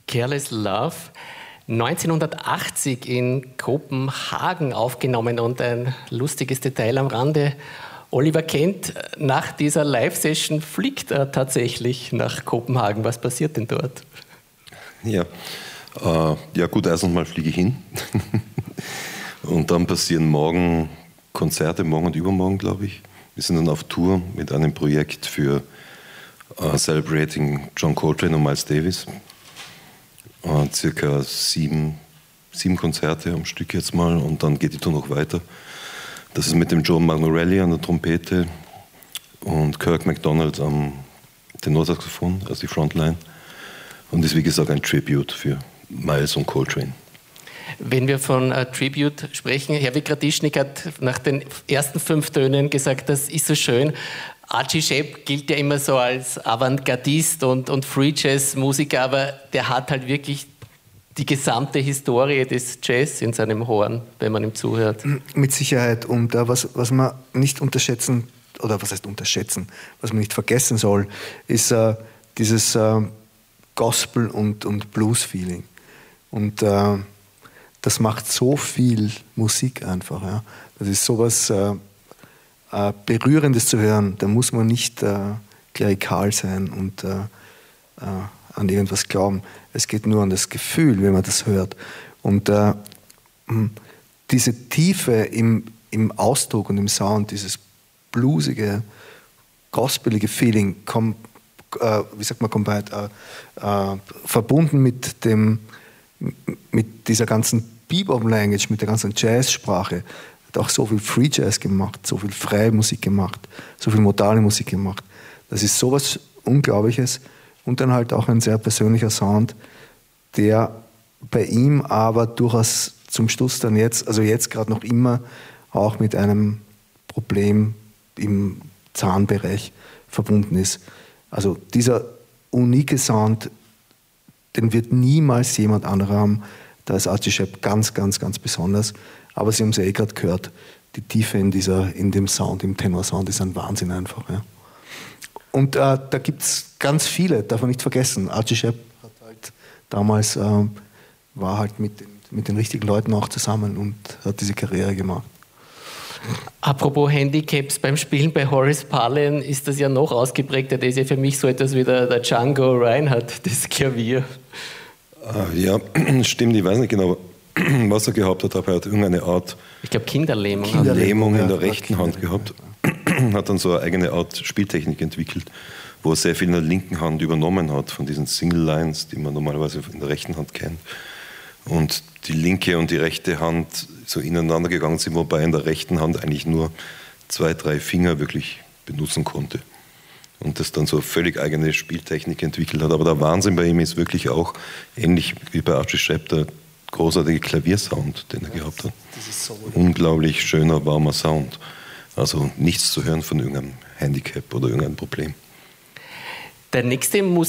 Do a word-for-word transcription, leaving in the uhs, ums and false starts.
Careless Love, neunzehnhundertachtzig in Kopenhagen aufgenommen und ein lustiges Detail am Rande. Oliver Kent, nach dieser Live-Session fliegt er tatsächlich nach Kopenhagen. Was passiert denn dort? Ja, äh, ja gut, erstens mal fliege ich hin. Und dann passieren morgen Konzerte, morgen und übermorgen, glaube ich. Wir sind dann auf Tour mit einem Projekt für uh, Celebrating John Coltrane und Miles Davis. Uh, circa sieben, sieben Konzerte am Stück jetzt mal und dann geht die Tour noch weiter. Das ist mit dem Joe Magnorelli an der Trompete und Kirk MacDonald am Tenorsaxophon, also die Frontline. Und ist wie gesagt ein Tribute für Miles und Coltrane. Wenn wir von uh, Tribute sprechen, Herwig Gradischnik hat nach den ersten fünf Tönen gesagt, das ist so schön. Archie Shepp gilt ja immer so als Avantgardist und, und Free-Jazz-Musiker, aber der hat halt wirklich die gesamte Historie des Jazz in seinem Horn, wenn man ihm zuhört. Mit Sicherheit. Und uh, was, was man nicht unterschätzen, oder was heißt unterschätzen, was man nicht vergessen soll, ist uh, dieses uh, Gospel- und, und Blues-Feeling. Und uh, das macht so viel Musik einfach. Ja. Das ist sowas uh, uh, Berührendes zu hören. Da muss man nicht uh, klerikal sein und uh, uh, an irgendwas glauben. Es geht nur an das Gefühl, wenn man das hört. Und äh, diese Tiefe im, im Ausdruck und im Sound, dieses bluesige, gospelige Feeling, kom, äh, wie sagt man, komplett, äh, äh, verbunden mit, dem, mit dieser ganzen Bebop-Language, mit der ganzen Jazzsprache, hat auch so viel Free Jazz gemacht, so viel freie Musik gemacht, so viel modale Musik gemacht. Das ist sowas Unglaubliches. Und dann halt auch ein sehr persönlicher Sound, der bei ihm aber durchaus zum Schluss dann jetzt, also jetzt gerade noch immer, auch mit einem Problem im Zahnbereich verbunden ist. Also dieser unique Sound, den wird niemals jemand anderer haben. Da ist Archie Shepp ganz, ganz, ganz besonders. Aber Sie haben es ja eh gerade gehört, die Tiefe in, dieser, in dem Sound, im Tenorsound ist ein Wahnsinn einfach. Ja. Und äh, da gibt es ganz viele, darf man nicht vergessen. Archie Shepp hat halt damals, äh, war halt mit den, mit den richtigen Leuten auch zusammen und hat diese Karriere gemacht. Apropos Handicaps, beim Spielen bei Horace Parlan ist das ja noch ausgeprägter. Das ist ja für mich so etwas wie der, der Django Reinhardt, das Klavier. Ja, stimmt, ich weiß nicht genau, was er gehabt hat, aber er hat irgendeine Art ich glaube Kinderlähmung, Kinderlähmung in der rechten Hand gehabt. Hat dann so eine eigene Art Spieltechnik entwickelt, wo er sehr viel in der linken Hand übernommen hat, von diesen Single Lines, die man normalerweise in der rechten Hand kennt. Und die linke und die rechte Hand so ineinander gegangen sind, wobei in der rechten Hand eigentlich nur zwei, drei Finger wirklich benutzen konnte. Und das dann so völlig eigene Spieltechnik entwickelt hat. Aber der Wahnsinn bei ihm ist wirklich auch, ähnlich wie bei Archie Shepp, der großartige Klaviersound, den er gehabt hat. Unglaublich schöner, warmer Sound. Also nichts zu hören von irgendeinem Handicap oder irgendeinem Problem. Der nächste Musik